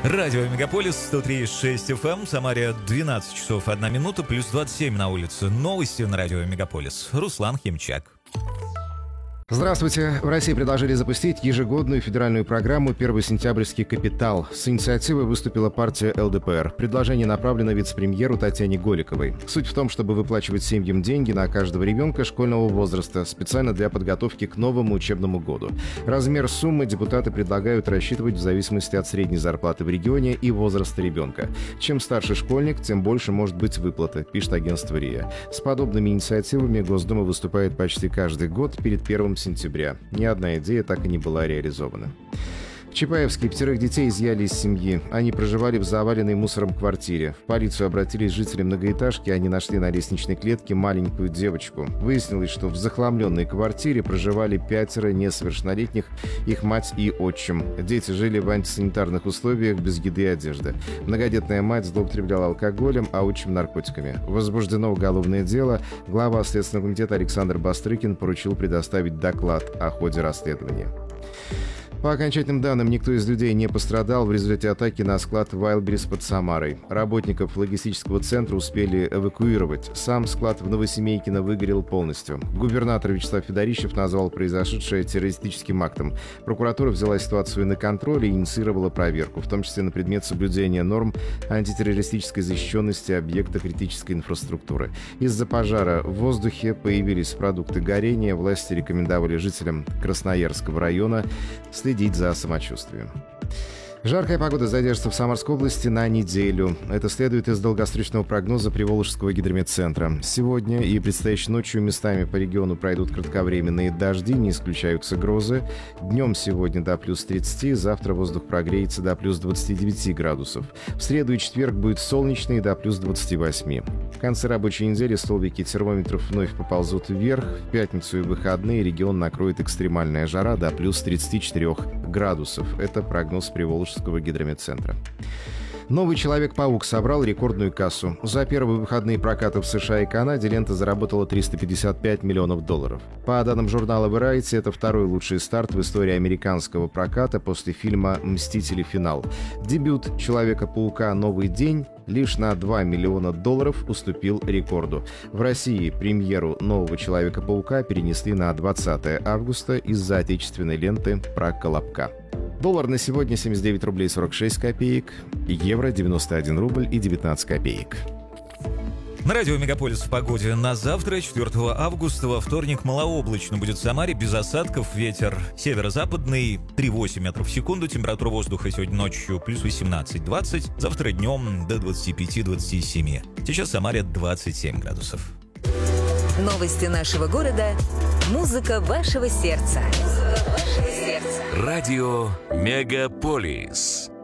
Радио Мегаполис 103,6 FM, Самаре 12 часов 1 минута, плюс 27 на улице. Новости на Радио Мегаполис. Руслан Химчак. Здравствуйте. В России предложили запустить ежегодную федеральную программу «Первый сентябрьский капитал». С инициативой выступила партия ЛДПР. Предложение направлено вице-премьеру Татьяне Голиковой. Суть в том, чтобы выплачивать семьям деньги на каждого ребенка школьного возраста, специально для подготовки к новому учебному году. Размер суммы депутаты предлагают рассчитывать в зависимости от средней зарплаты в регионе и возраста ребенка. Чем старше школьник, тем больше может быть выплата, пишет агентство РИА. С подобными инициативами Госдума выступает почти каждый год перед 1 сентября. Ни одна идея так и не была реализована. В Чапаевске 5 детей изъяли из семьи. Они проживали в заваленной мусором квартире. В полицию обратились жители многоэтажки. Они нашли на лестничной клетке маленькую девочку. Выяснилось, что в захламленной квартире проживали 5 несовершеннолетних, их мать и отчим. Дети жили в антисанитарных условиях без еды и одежды. Многодетная мать злоупотребляла алкоголем, а отчим — наркотиками. Возбуждено уголовное дело. Глава Следственного комитета Александр Бастрыкин поручил предоставить доклад о ходе расследования. По окончательным данным, никто из людей не пострадал в результате атаки на склад Вайлдберрис под Самарой. Работников логистического центра успели эвакуировать. Сам склад в Новосемейкино выгорел полностью. Губернатор Вячеслав Федорищев назвал произошедшее террористическим актом. Прокуратура взяла ситуацию на контроль и инициировала проверку, в том числе на предмет соблюдения норм антитеррористической защищенности объекта критической инфраструктуры. Из-за пожара в воздухе появились продукты горения. Власти рекомендовали жителям Красноярского района следить за самочувствием. Жаркая погода задержится в Самарской области на неделю. Это следует из долгосрочного прогноза Приволжского гидрометцентра. Сегодня и предстоящей ночью местами по региону пройдут кратковременные дожди, не исключаются грозы. Днем сегодня до плюс 30, завтра воздух прогреется до плюс 29 градусов. В среду и четверг будет солнечно и до плюс 28. В конце рабочей недели столбики термометров вновь поползут вверх. В пятницу и выходные регион накроет экстремальная жара до плюс 34 градусов. Это прогноз Приволжского гидрометцентра. Новый «Человек-паук» собрал рекордную кассу. За первые выходные проката в США и Канаде лента заработала $355 миллионов. По данным журнала Variety, это второй лучший старт в истории американского проката после фильма «Мстители. Финал». Дебют «Человека-паука. Новый день» лишь на $2 миллиона уступил рекорду. В России премьеру «Нового Человека-паука» перенесли на 20 августа из-за отечественной ленты про Колобка. Доллар на сегодня 79 рублей 46 копеек, евро 91 рубль и 19 копеек. На радио Мегаполис в погоде на завтра, 4 августа, во вторник, малооблачно будет в Самаре, без осадков, ветер северо-западный, 3,8 метров в секунду, температура воздуха сегодня ночью плюс 18-20, завтра днем до 25-27. Сейчас в Самаре 27 градусов. Новости нашего города, музыка вашего сердца. Радио Мегаполис.